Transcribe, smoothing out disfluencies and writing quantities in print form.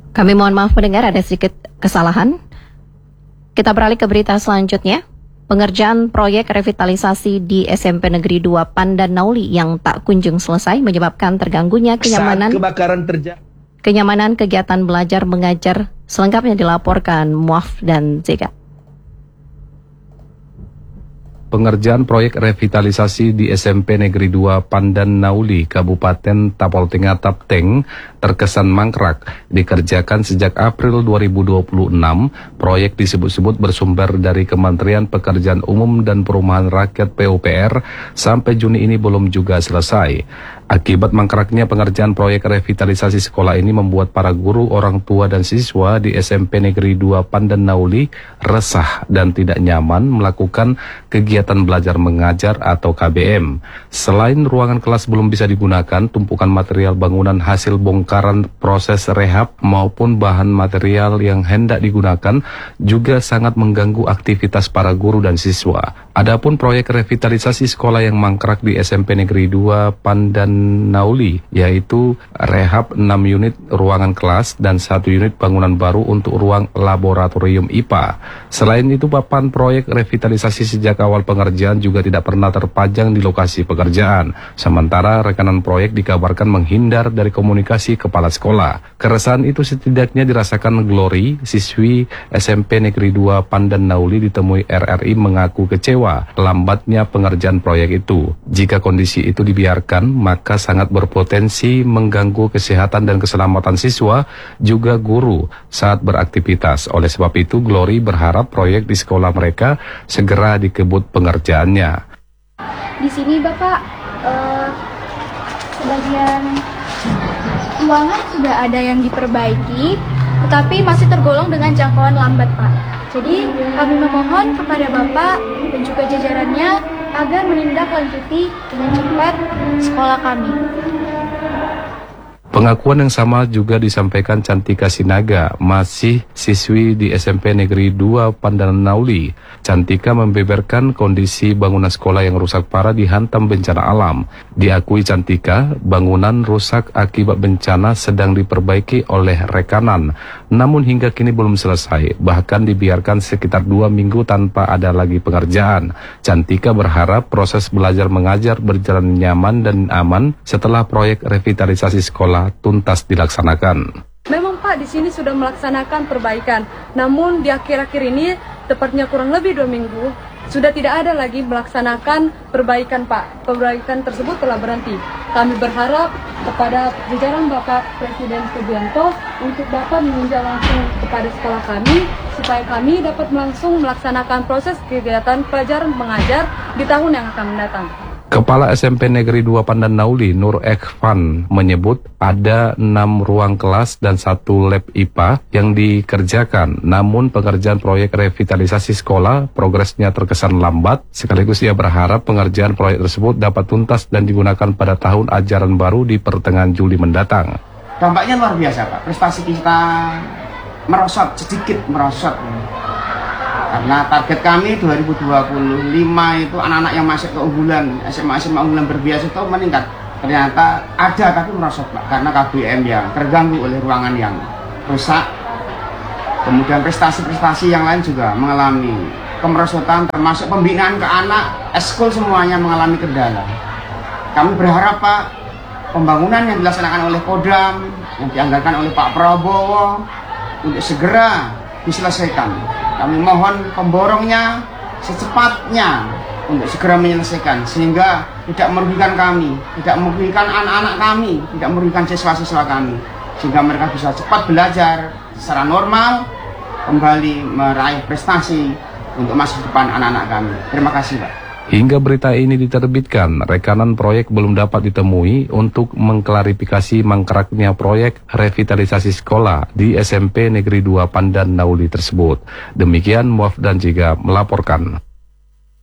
Kami mohon maaf mendengar ada sedikit kesalahan. Kita beralih ke berita selanjutnya. Pengerjaan proyek revitalisasi di SMP Negeri 2 Pandan Nauli yang tak kunjung selesai menyebabkan terganggunya kenyamanan kegiatan belajar mengajar. Selengkapnya dilaporkan Muaf dan Zega. Pengerjaan proyek revitalisasi di SMP Negeri 2 Pandan Nauli, Kabupaten Tapal Tengah Tapteng, terkesan mangkrak. Dikerjakan sejak April 2026, proyek disebut-sebut bersumber dari Kementerian Pekerjaan Umum dan Perumahan Rakyat PUPR, sampai Juni ini belum juga selesai. Akibat mangkraknya pengerjaan proyek revitalisasi sekolah ini membuat para guru, orang tua dan siswa di SMP Negeri 2 Pandan Nauli resah dan tidak nyaman melakukan kegiatan belajar mengajar atau KBM. Selain ruangan kelas belum bisa digunakan, tumpukan material bangunan hasil bongkaran proses rehab maupun bahan material yang hendak digunakan juga sangat mengganggu aktivitas para guru dan siswa. Adapun proyek revitalisasi sekolah yang mangkrak di SMP Negeri 2 Pandan Nauli, yaitu rehab 6 unit ruangan kelas dan 1 unit bangunan baru untuk ruang laboratorium IPA. Selain itu, papan proyek revitalisasi sejak awal pengerjaan juga tidak pernah terpajang di lokasi pekerjaan. Sementara rekanan proyek dikabarkan menghindar dari komunikasi kepala sekolah. Keresahan itu setidaknya dirasakan Glory, siswi SMP Negeri 2 Pandan Nauli. Ditemui RRI mengaku kecewa lambatnya pengerjaan proyek itu. Jika kondisi itu dibiarkan, maka sangat berpotensi mengganggu kesehatan dan keselamatan siswa juga guru saat beraktivitas. Oleh sebab itu, Glory berharap proyek di sekolah mereka segera dikebut pengerjaannya. Di sini Bapak, sebagian ruangan sudah ada yang diperbaiki, tetapi masih tergolong dengan jangkauan lambat Pak. Jadi kami memohon kepada Bapak dan juga jajarannya agar menindaklanjuti dengan cepat sekolah kami. Pengakuan yang sama juga disampaikan Cantika Sinaga, masih siswi di SMP Negeri 2 Pandan Nauli. Cantika membeberkan kondisi bangunan sekolah yang rusak parah dihantam bencana alam. Diakui Cantika, bangunan rusak akibat bencana sedang diperbaiki oleh rekanan, namun hingga kini belum selesai, bahkan dibiarkan sekitar 2 minggu tanpa ada lagi pengerjaan. Cantika berharap proses belajar mengajar berjalan nyaman dan aman setelah proyek revitalisasi sekolah tuntas dilaksanakan. Memang Pak, di sini sudah melaksanakan perbaikan, namun di akhir-akhir ini, tepatnya kurang lebih 2 minggu, sudah tidak ada lagi melaksanakan perbaikan Pak. Perbaikan tersebut telah berhenti. Kami berharap kepada jajaran Bapak Presiden Subianto untuk dapat meninjau langsung kepada sekolah kami, supaya kami dapat langsung melaksanakan proses kegiatan pelajaran mengajar di tahun yang akan mendatang. Kepala SMP Negeri 2 Pandan Nauli, Nur Ekvan, menyebut ada 6 ruang kelas dan 1 lab IPA yang dikerjakan. Namun pengerjaan proyek revitalisasi sekolah progresnya terkesan lambat. Sekaligus ia berharap pengerjaan proyek tersebut dapat tuntas dan digunakan pada tahun ajaran baru di pertengahan Juli mendatang. Dampaknya luar biasa Pak, prestasi kita sedikit merosot. Karena target kami 2025 itu anak-anak yang masuk ke unggulan, SMA unggulan berbiasa itu meningkat. Ternyata ada tapi merosot Pak, karena KBM yang terganggu oleh ruangan yang rusak. Kemudian prestasi-prestasi yang lain juga mengalami kemerosotan, termasuk pembinaan ke anak, eskul semuanya mengalami kendala. Kami berharap Pak, pembangunan yang dilaksanakan oleh Kodam, yang dianggarkan oleh Pak Prabowo untuk segera diselesaikan. Kami mohon pemborongnya secepatnya untuk segera menyelesaikan, sehingga tidak merugikan kami, tidak merugikan anak-anak kami, tidak merugikan siswa-siswa kami, sehingga mereka bisa cepat belajar secara normal, kembali meraih prestasi untuk masa depan anak-anak kami. Terima kasih Pak. Hingga berita ini diterbitkan, rekanan proyek belum dapat ditemui untuk mengklarifikasi mangkraknya proyek revitalisasi sekolah di SMP Negeri 2 Pandan Nauli tersebut. Demikian Muaf dan Jiga melaporkan.